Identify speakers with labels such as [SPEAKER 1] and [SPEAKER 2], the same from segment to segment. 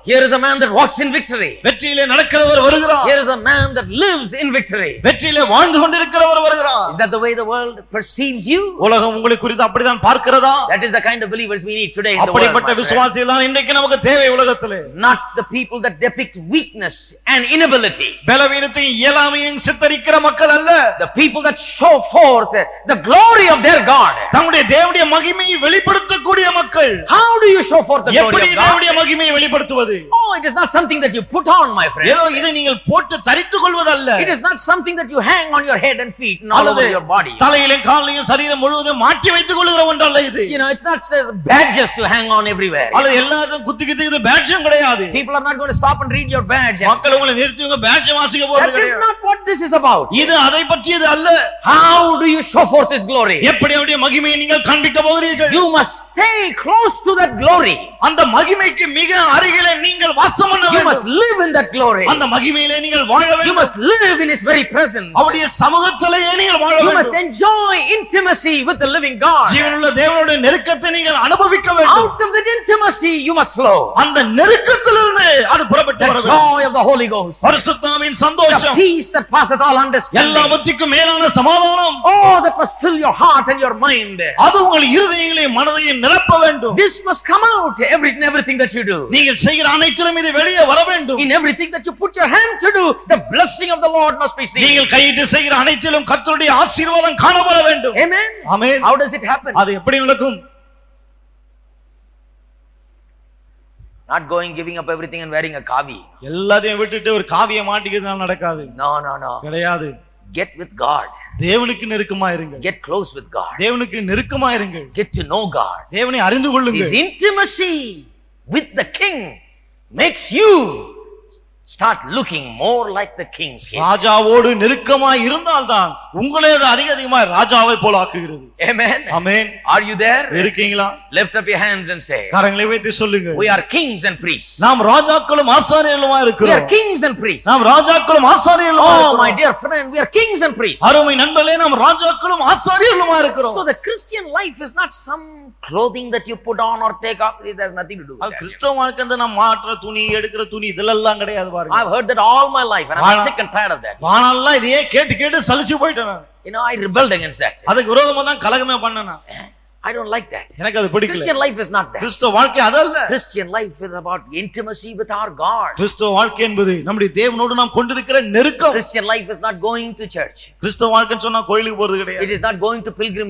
[SPEAKER 1] Here is a man that walks in victory.
[SPEAKER 2] வெற்றியிலே நடக்கிறவர் வருகிறார்.
[SPEAKER 1] Here is a man that lives in victory.
[SPEAKER 2] வெற்றியிலே வாழ்ந்து கொண்டிருக்கிறவர் வருகிறார்.
[SPEAKER 1] Is that the way the world perceives you?
[SPEAKER 2] உலகம் உங்களை குறித்து அப்படிதான் பார்க்கிறதா?
[SPEAKER 1] That is the kind of believers we need today in the world.
[SPEAKER 2] அப்படிப்பட்ட விசுவாசிகள் தான் இன்றைக்கு நமக்கு தேவை உலகத்திலே.
[SPEAKER 1] Not the people that depict weakness and inability.
[SPEAKER 2] பலவீனத்தை இயலாமையும் சித்தரிக்கிற மக்கள் அல்ல.
[SPEAKER 1] The people that show forth the glory of their God.
[SPEAKER 2] தங்களுடைய தேவனுடைய மகிமையை வெளிப்படுத்தக்கூடிய மக்கள்.
[SPEAKER 1] How do you show forth the glory of God?
[SPEAKER 2] எப்படி தேவனுடைய மகிமையை வெளிப்படுத்துவது?
[SPEAKER 1] Oh, it is not something that you put on, my friend.
[SPEAKER 2] ஏதோ இதை நீங்கள் போட்டு தரித்துக் கொள்வதல்ல.
[SPEAKER 1] It is not something that you hang on your head and feet and all over your body.
[SPEAKER 2] தலையிலும் காலிலும் சரீரம் முழுவதும் மாட்டி வைத்துக் கொள்கிற ஒன்றல்ல இது.
[SPEAKER 1] You know, it's not badges to hang on everywhere.
[SPEAKER 2] அது எல்லாரும் குத்தி குத்தி இது பேட்ஜும் கிடையாது.
[SPEAKER 1] People are not going to stop and read your badge.
[SPEAKER 2] மக்கள் உங்களை நிறுத்தி உங்க பேட்ஜ் வாசிக்க போறது கிடையாது.
[SPEAKER 1] That is not what this is about.
[SPEAKER 2] இது அதை பற்றியது அல்ல.
[SPEAKER 1] How do you show forth this glory?
[SPEAKER 2] எப்படி அவருடைய மகிமையை நீங்கள் காண்பிக்க போகிறீர்கள்?
[SPEAKER 1] You must stay close to that glory.
[SPEAKER 2] அந்த மகிமைக்கு மிக அருகிலே நீங்கள் வாசம் பண்ண வேண்டும்.
[SPEAKER 1] You must live in that glory.
[SPEAKER 2] அந்த மகிமையிலே நீங்கள் வாழ வேண்டும்.
[SPEAKER 1] You must live in his very presence.
[SPEAKER 2] அவருடைய சமூகத்திலேயே நீங்கள் வாழ வேண்டும்.
[SPEAKER 1] You must enjoy intimacy with the living God.
[SPEAKER 2] ஜீவனுள்ள தேவனுடைய நெருக்கத்தை நீங்கள் அனுபவிக்க வேண்டும்.
[SPEAKER 1] Out of that intimacy you must flow.
[SPEAKER 2] அந்த நெருக்கத்திலிருந்து அது புறப்பட்டு வர வேண்டும்.
[SPEAKER 1] The joy of the Holy Ghost.
[SPEAKER 2] பரிசுத்தாவின் சந்தோஷம்.
[SPEAKER 1] The peace that passeth all understanding.
[SPEAKER 2] எல்லா புத்திக்கும் மேலான சமாதானம்.
[SPEAKER 1] Oh, that must fill your heart and your mind.
[SPEAKER 2] அது உங்கள் இருதயங்களையும் மனதையும் நிரப்ப வேண்டும்.
[SPEAKER 1] This must come out in everything that you do.
[SPEAKER 2] நீங்கள் செய்கிற அனைத்திலும் இது வெளியே வர வேண்டும்.
[SPEAKER 1] In everything that you put your hand to do, the blessing of the Lord must be seen.
[SPEAKER 2] நீங்கள் கையிட்டு செய்கிற அனைத்திலும் கர்த்தருடைய ஆசீர்வாதம் காணப்பட வேண்டும்.
[SPEAKER 1] Amen.
[SPEAKER 2] Amen.
[SPEAKER 1] How does it happen?
[SPEAKER 2] அது எப்படி நடக்கும்?
[SPEAKER 1] Not going, giving up everything and wearing a kavi.
[SPEAKER 2] எல்லாத்தையும் விட்டுட்டு ஒரு காவியை மாட்டிக்கிறதுனால நடக்காது.
[SPEAKER 1] No.
[SPEAKER 2] கிடையாது.
[SPEAKER 1] Get with God.
[SPEAKER 2] தேவனுக்கு நெருக்கமா இருங்க.
[SPEAKER 1] Get close with God.
[SPEAKER 2] தேவனுக்கு நெருக்கமா இருங்க.
[SPEAKER 1] Get to know God.
[SPEAKER 2] தேவனை அறிந்து கொள்ளுங்க.
[SPEAKER 1] His intimacy with the king makes you start looking more like the king's king.
[SPEAKER 2] ராஜாவோடு நெருக்கமா இருந்தால்தான் உங்களை அது அதிகமா ராஜாவை போல ஆக்குகிறது.
[SPEAKER 1] Amen.
[SPEAKER 2] Amen.
[SPEAKER 1] Are you there?
[SPEAKER 2] இருக்கீங்களா?
[SPEAKER 1] Lift up your hands and say,
[SPEAKER 2] கரங்களை வைத்து சொல்லுங்க.
[SPEAKER 1] We are kings and priests.
[SPEAKER 2] நாம் ராஜாக்களும் ஆசாரியர்களுமா
[SPEAKER 1] We
[SPEAKER 2] இருக்கிறோம்.
[SPEAKER 1] are kings and priests.
[SPEAKER 2] நாம் ராஜாக்களும் ஆசாரியர்களுமா இருக்கிறோம்.
[SPEAKER 1] Oh my dear friend, we are kings and priests.
[SPEAKER 2] அருமை நண்பர்களே, நாம் ராஜாக்களும் ஆசாரியர்களுமா இருக்கிறோம்.
[SPEAKER 1] So the Christian life is not some clothing that you put on or take off. It has nothing to do with that.
[SPEAKER 2] கிறிஸ்தவ வாழ்க்கை நாம் மாற்ற துணி எடுக்கிற துணி இதெல்லாம் கிடையாது பாருங்க.
[SPEAKER 1] I've heard that all my life and I'm sick and tired of that.
[SPEAKER 2] வானெல்லாம் இதையே கேட்டு கேட்டு சலிச்சு போயிட்டேன் நான்.
[SPEAKER 1] You know, I rebelled against that.
[SPEAKER 2] அதுக்கு விரோதமா தான் கலகமே பண்ணேன் நான்.
[SPEAKER 1] I don't like that.
[SPEAKER 2] எனக்கு அது பிடிக்கல.
[SPEAKER 1] Christian life is not that.
[SPEAKER 2] கிறிஸ்தவ வாழ்க்கை அதல்ல.
[SPEAKER 1] Christian life is about intimacy with our God.
[SPEAKER 2] கிறிஸ்தவ வாழ்க்கை என்பது நம்முடைய தேவனோடு நாம் கொண்டிருக்கிற நெருக்கம்.
[SPEAKER 1] Christian life is not going to church.
[SPEAKER 2] கிறிஸ்தவ வாழ்க்கைன்னு சொன்னா கோயிலுக்கு போறது கிடையாது.
[SPEAKER 1] It is not going to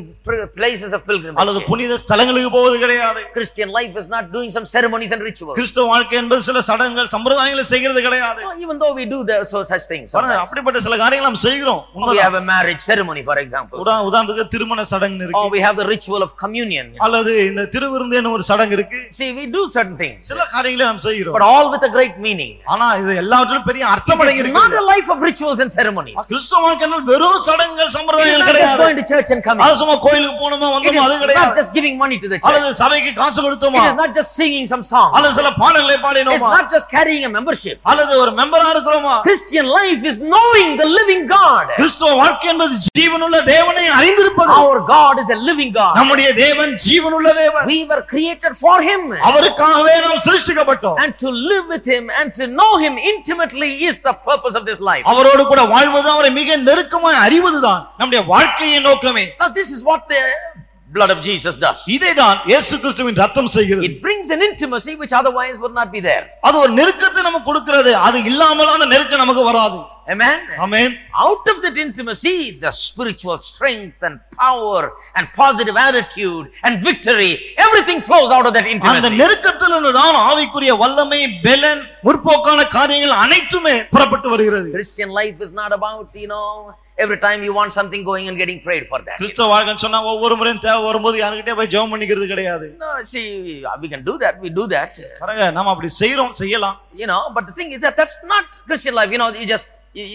[SPEAKER 1] places of pilgrimage.
[SPEAKER 2] அல்லது புனித ஸ்தலங்களுக்கு போவது கிடையாது.
[SPEAKER 1] Christian life is not doing some ceremonies and rituals.
[SPEAKER 2] கிறிஸ்தவ வாழ்க்கை என்பது சில சடங்குகள் சம்பிரதாயங்களை செய்கிறது கிடையாது.
[SPEAKER 1] Even though we do such things.
[SPEAKER 2] அப்படிப்பட்ட சில காரியங்களை நாம் செய்கிறோம்.
[SPEAKER 1] We have a marriage ceremony, for example.
[SPEAKER 2] உதாரணத்துக்கு திருமண சடங்கு இருக்கு.
[SPEAKER 1] Or we have the ritual of communion.
[SPEAKER 2] இந்த திருவிருந்துன்னு ஒரு சடங்கு இருக்கு.
[SPEAKER 1] See, we do certain things.
[SPEAKER 2] சில காரியங்களை நாம் செய்கிறோம்.
[SPEAKER 1] But all with a great meaning.
[SPEAKER 2] ஆனா இது எல்லாவற்றிலும் பெரிய அர்த்தம் அடங்கி இருக்கு.
[SPEAKER 1] Not a life of rituals and ceremonies.
[SPEAKER 2] கிறிஸ்தவ வாழ்க்கையில் வெறும் சடங்குகள் சம்பிரதாயங்கள் கிடையாது.
[SPEAKER 1] Just going to church and coming.
[SPEAKER 2] அது சும்மா கோயிலுக்கு போணுமா வந்தோமா அது கிடையாது.
[SPEAKER 1] Not just giving money to the church.
[SPEAKER 2] அல்லது சபைக்கு காசு கொடுத்தோமா.
[SPEAKER 1] It is not just singing some songs.
[SPEAKER 2] அல்லது சில பாடல்களை பாடினோமா.
[SPEAKER 1] It's not just carrying a membership.
[SPEAKER 2] அல்லது ஒரு மெம்பரா இருக்கிறோமா.
[SPEAKER 1] Christian life is knowing the living God.
[SPEAKER 2] கிறிஸ்தவ வாழ்க்கை என்பது ஜீவனுள்ள தேவனை அறிந்திருப்பது.
[SPEAKER 1] Our God is a living God.
[SPEAKER 2] நம்முடைய தேவன் ஜீவனுள்ள தேவன்.
[SPEAKER 1] We were created for him.
[SPEAKER 2] அவருக்காகவே நாம் சிருஷ்டிக்கப்பட்டோம்.
[SPEAKER 1] And to live with him and to know him intimately is the purpose of this life.
[SPEAKER 2] அவரோடு கூட வாழ்வது, அவரை மிக நெருக்கமாய் அறிவதுதான் நம்முடைய வாழ்க்கையின் நோக்கமே.
[SPEAKER 1] Now this is what the blood of Jesus does.
[SPEAKER 2] இதைதான் இயேசு கிறிஸ்துவின் ரத்தம் செய்கிறது.
[SPEAKER 1] It brings an intimacy which otherwise would not be there.
[SPEAKER 2] அது ஒரு நெருக்கத்தை நமக்கு கொடுக்கிறது. அது இல்லாமல் அந்த நெருக்கம் நமக்கு வராது.
[SPEAKER 1] Amen.
[SPEAKER 2] Amen.
[SPEAKER 1] Out of that intimacy, the spiritual strength and power and positive attitude and victory, everything flows out of that intimacy.
[SPEAKER 2] அந்த நெருக்கத்திலிருந்து தான் ஆவிக்குரிய வல்லமை, பெலன், முற்போக்கான காரியங்கள் அனைத்துமே புறப்பட்டு வருகிறது.
[SPEAKER 1] Christian life is not about, every time you want something going and getting prayed for that.
[SPEAKER 2] கிறிஸ்தவ வாழ்க்கை சொன்னா ஒவ்வொரு முறையும் தேவை வரும்போது யார்கிட்டயே போய் ஜெபம் பண்ணிக்கிறது கிடையாது.
[SPEAKER 1] No, see, we can do that. We do that.
[SPEAKER 2] பாருங்க, நாம அப்படி செய்யலாம்.
[SPEAKER 1] But the thing is that that's not Christian life. You just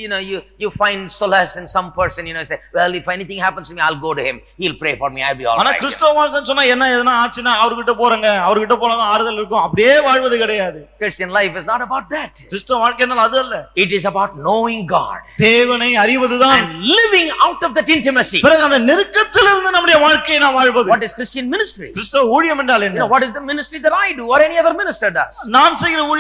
[SPEAKER 1] you find solace in some person, say, well, if anything happens to me, I'll go to him. He'll pray for me. I'll be all right.
[SPEAKER 2] ஆனா கிறிஸ்தவ வாழ்க்கை சொன்னா எதனா ஆச்சுனா அவர்கிட்ட போறங்க. அவர்கிட்ட போனா தான் ஆறுதல் இருக்கும். அப்படியே வாழ்வது கிடையாது.
[SPEAKER 1] Christian life is not about that.
[SPEAKER 2] கிறிஸ்தவ வாழ்க்கைனா அது அல்ல.
[SPEAKER 1] It is about knowing God.
[SPEAKER 2] தேவனை அறிவதுதான்.
[SPEAKER 1] And living out of that intimacy.
[SPEAKER 2] பிறகு அந்த நெருக்கத்திலிருந்து நம்முடைய வாழ்க்கையை நாம் வாழ்வது.
[SPEAKER 1] What is Christian ministry?
[SPEAKER 2] கிறிஸ்தவ ஊழியம் என்றால் என்ன?
[SPEAKER 1] What is the ministry that I do or any other minister does?
[SPEAKER 2] நான் செய்கிற